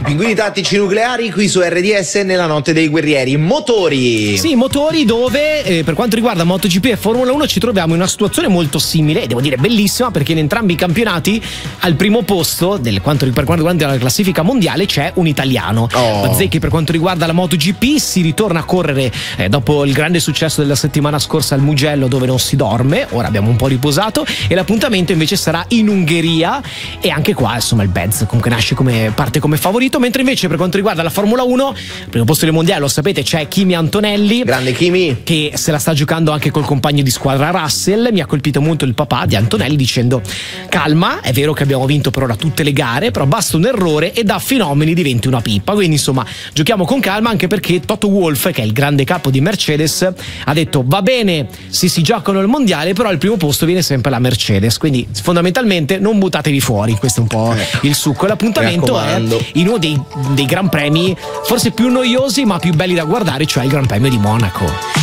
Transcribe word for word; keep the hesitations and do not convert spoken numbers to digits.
Pinguini tattici nucleari qui su R D S nella notte dei guerrieri. Motori. Sì, motori dove eh, per quanto riguarda MotoGP e Formula uno ci troviamo in una situazione molto simile, devo dire bellissima, perché in entrambi i campionati al primo posto del quanto, per quanto riguarda la classifica mondiale c'è un italiano. Oh. Bazzecchi per quanto riguarda la MotoGP, si ritorna a correre eh, dopo il grande successo della settimana scorsa al Mugello, dove non si dorme, ora abbiamo un po' riposato, e l'appuntamento invece sarà in Ungheria, e anche qua insomma il Bez comunque nasce come parte come favorito, mentre invece per quanto riguarda la Formula uno, al primo posto del mondiale lo sapete c'è Kimi Antonelli, grande Kimi, che se la sta giocando anche col compagno di squadra Russell. Mi ha colpito molto il papà di Antonelli dicendo: calma, è vero che abbiamo vinto per ora tutte le gare, però basta un errore e da fenomeni diventi una pippa, quindi insomma giochiamo con calma, anche perché Toto Wolff, che è il grande capo di Mercedes, ha detto va bene se si giocano il mondiale, però al primo posto viene sempre la Mercedes, quindi fondamentalmente non buttatevi fuori, questo è un po' il succo. L'appuntamento è in uno dei, dei gran premi forse più noiosi ma più belli da guardare, cioè il Gran Premio di Monaco.